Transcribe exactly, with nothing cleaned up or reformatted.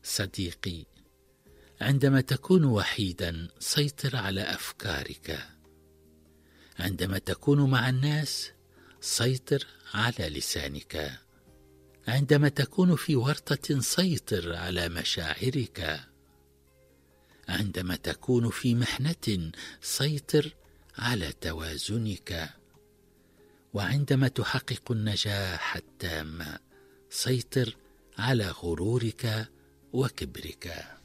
صديقي، عندما تكون وحيدا سيطر على أفكارك. عندما تكون مع الناس سيطر على لسانك. عندما تكون في ورطة سيطر على مشاعرك. عندما تكون في محنة سيطر على توازنك. وعندما تحقق النجاح التام سيطر على غرورك وكبرك.